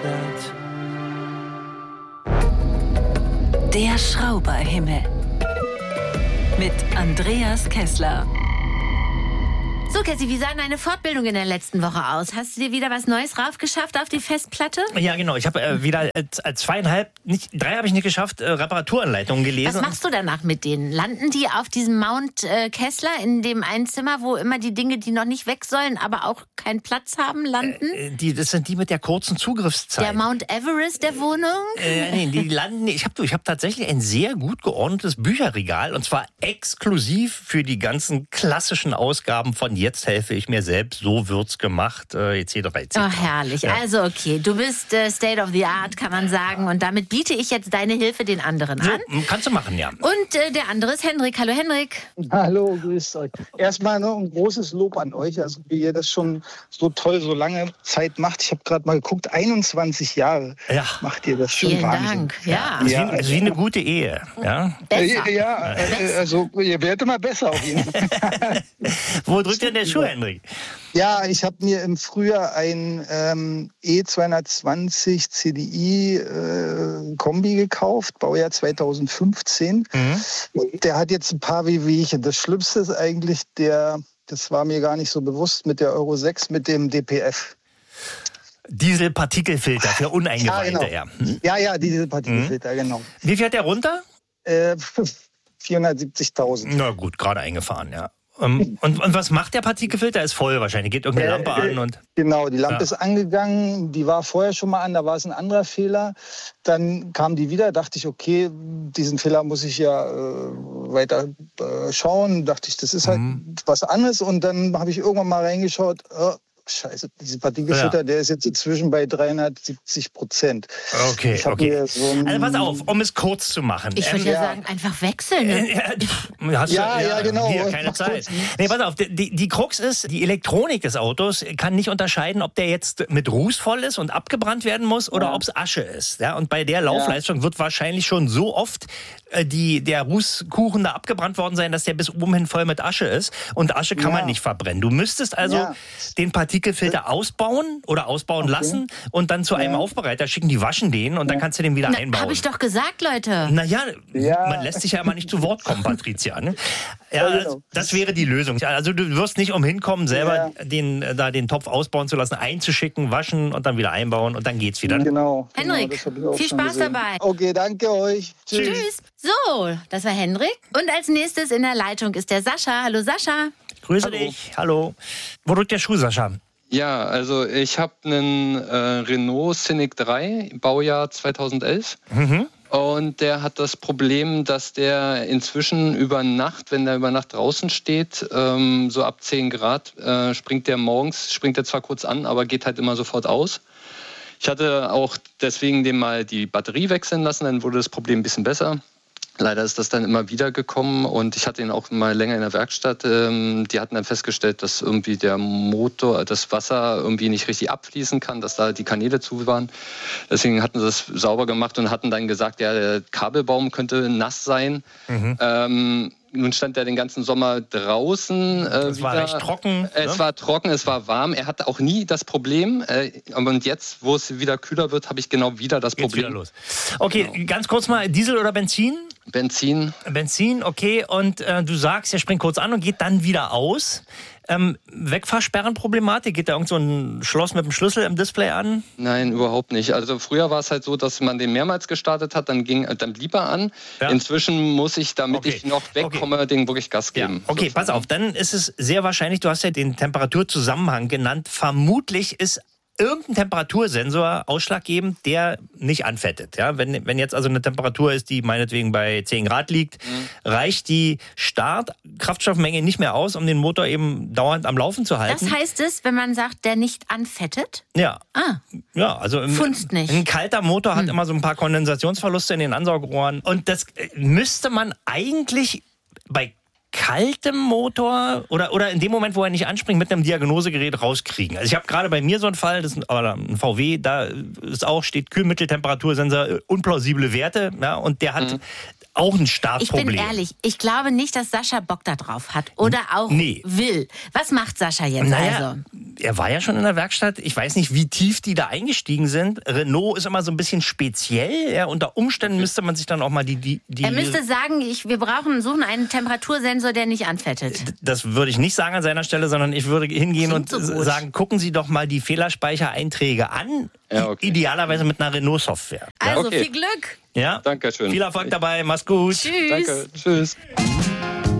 wird. Der Schrauberhimmel mit Andreas Kessler. So, Cassie, wie sah deine Fortbildung in der letzten Woche aus? Hast du dir wieder was Neues raufgeschafft auf die Festplatte? Ja, genau. Ich habe wieder 3 habe ich nicht geschafft, Reparaturanleitungen gelesen. Was machst du danach mit denen? Landen die auf diesem Mount Kessler in dem einen Zimmer, wo immer die Dinge, die noch nicht weg sollen, aber auch keinen Platz haben, landen? Das sind die mit der kurzen Zugriffszeit. Der Mount Everest der Wohnung? Nee, die landen. Ich hab tatsächlich ein sehr gut geordnetes Bücherregal, und zwar exklusiv für die ganzen klassischen Ausgaben von Jetzt helfe ich mir selbst, so wird's gemacht, etc. Oh, herrlich. Ja. Also okay, du bist State of the Art, kann man sagen, und damit biete ich jetzt deine Hilfe den anderen an. So, kannst du machen, ja. Und der andere ist Henrik. Hallo Henrik. Hallo, grüßt euch. Erstmal noch ein großes Lob an euch, also wie ihr das schon so toll, so lange Zeit macht. Ich habe gerade mal geguckt, 21 Jahre macht ihr das schon. Vielen Wahnsinn. Dank. Ja. Also wie eine gute Ehe. Ja? Besser. Ja, also ihr werdet immer besser auf jeden Fall. Wo drückt denn der Schuh, Henrik? Ja, ich habe mir im Frühjahr ein E220 CDI Kombi gekauft, Baujahr 2015. Und der hat jetzt ein paar Wehwehchen. Das Schlimmste ist eigentlich das war mir gar nicht so bewusst, mit der Euro 6, mit dem DPF. Dieselpartikelfilter für Uneingeweihte, ja. Ja, Dieselpartikelfilter, genau. Wie fährt der runter? 470.000. Na gut, gerade eingefahren, ja. Und was macht der Partikelfilter? Ist voll wahrscheinlich. Geht irgendeine Lampe an und... Genau, die Lampe ist angegangen. Die war vorher schon mal an, da war es ein anderer Fehler. Dann kam die wieder, dachte ich, okay, diesen Fehler muss ich ja weiter schauen. Dachte ich, das ist halt was anderes. Und dann habe ich irgendwann mal reingeschaut, Scheiße, dieser Partikelfilter, der ist jetzt inzwischen bei 370%. Okay. Also pass auf, um es kurz zu machen. Ich würde sagen, einfach wechseln. Ne? Ja, genau. Hier, keine Zeit. Nee, pass auf, die Krux ist, die Elektronik des Autos kann nicht unterscheiden, ob der jetzt mit Ruß voll ist und abgebrannt werden muss oder ob es Asche ist. Ja, und bei der Laufleistung wird wahrscheinlich schon so oft der Rußkuchen da abgebrannt worden sein, dass der bis oben hin voll mit Asche ist. Und Asche kann man nicht verbrennen. Du müsstest also den Partikelfilter ausbauen oder ausbauen lassen und dann zu einem Aufbereiter schicken. Die waschen den und dann kannst du den wieder einbauen. Habe ich doch gesagt, Leute. Naja, man lässt sich ja immer nicht zu Wort kommen, Patricia. Ne? Ja, das wäre die Lösung. Also du wirst nicht umhin kommen, selber den Topf ausbauen zu lassen, einzuschicken, waschen und dann wieder einbauen und dann geht's wieder. Genau. Henrik, viel Spaß dabei. Okay, danke euch. Tschüss. So, das war Henrik. Und als nächstes in der Leitung ist der Sascha. Hallo Sascha. Grüße dich. Hallo. Wo drückt der Schuh, Sascha? Ja, also ich habe einen Renault Scenic 3, Baujahr 2011. Und der hat das Problem, dass der inzwischen über Nacht, wenn der über Nacht draußen steht, so ab 10 Grad, springt der zwar kurz an, aber geht halt immer sofort aus. Ich hatte auch deswegen dem mal die Batterie wechseln lassen, dann wurde das Problem ein bisschen besser. Leider ist das dann immer wieder gekommen und ich hatte ihn auch mal länger in der Werkstatt. Die hatten dann festgestellt, dass irgendwie der Motor, das Wasser irgendwie nicht richtig abfließen kann, dass da die Kanäle zu waren. Deswegen hatten sie das sauber gemacht und hatten dann gesagt, ja, der Kabelbaum könnte nass sein. Nun stand er den ganzen Sommer draußen. Es war recht trocken. Es war trocken, es war warm. Er hatte auch nie das Problem. Und jetzt, wo es wieder kühler wird, habe ich genau wieder das Problem. Wieder los. Okay, ganz kurz mal, Diesel oder Benzin? Benzin. Benzin, okay. Und du sagst, er springt kurz an und geht dann wieder aus. Wegfahrsperrenproblematik? Geht da irgend so ein Schloss mit dem Schlüssel im Display an? Nein, überhaupt nicht. Also früher war es halt so, dass man den mehrmals gestartet hat, dann blieb er an. Ja. Inzwischen muss ich, damit ich noch wegkomme, den wirklich Gas geben. Ja. Okay, pass auf, dann ist es sehr wahrscheinlich, du hast ja den Temperaturzusammenhang genannt, vermutlich ist irgendein Temperatursensor ausschlaggebend, der nicht anfettet. Ja, wenn jetzt also eine Temperatur ist, die meinetwegen bei 10 Grad liegt, reicht die Startkraftstoffmenge nicht mehr aus, um den Motor eben dauernd am Laufen zu halten. Das heißt es, wenn man sagt, der nicht anfettet? Ja. Ja, also Funzt nicht. Ein kalter Motor hat immer so ein paar Kondensationsverluste in den Ansaugrohren. Und das müsste man eigentlich bei kaltem Motor oder in dem Moment, wo er nicht anspringt, mit einem Diagnosegerät rauskriegen. Also ich habe gerade bei mir so einen Fall, das ist ein VW, da ist steht Kühlmitteltemperatursensor, unplausible Werte, ja, und der hat auch ein Ich Startproblem. bin ehrlich, ich glaube nicht, dass Sascha Bock da drauf hat oder auch will. Was macht Sascha jetzt also? Er war ja schon in der Werkstatt. Ich weiß nicht, wie tief die da eingestiegen sind. Renault ist immer so ein bisschen speziell. Ja, unter Umständen müsste man sich dann auch mal die Er müsste sagen, wir suchen einen Temperatursensor, der nicht anfettet. Das würde ich nicht sagen an seiner Stelle, sondern ich würde hingehen und sagen, gucken Sie doch mal die Fehlerspeichereinträge an. Ja, okay. Idealerweise mit einer Renault-Software. Also viel Glück. Ja, Dankeschön. Viel Erfolg dabei. Mach's gut. Tschüss. Danke. Tschüss.